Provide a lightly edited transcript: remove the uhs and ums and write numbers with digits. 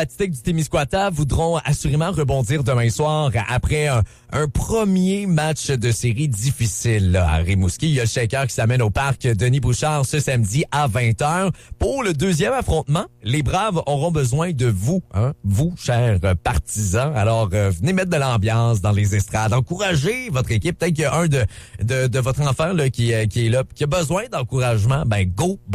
Athlètes du Témiscouata voudront assurément rebondir demain soir après un premier match de série difficile là, à Rimouski. Il y a le Shaker qui s'amène au parc Denis Bouchard ce samedi à 20h. Pour le deuxième affrontement, les Braves auront besoin de vous, vous, chers partisans. Alors, venez mettre de l'ambiance dans les estrades. Encouragez votre équipe. Peut-être qu'il y a un de votre enfant là, qui est là, qui a besoin d'encouragement. Ben, go!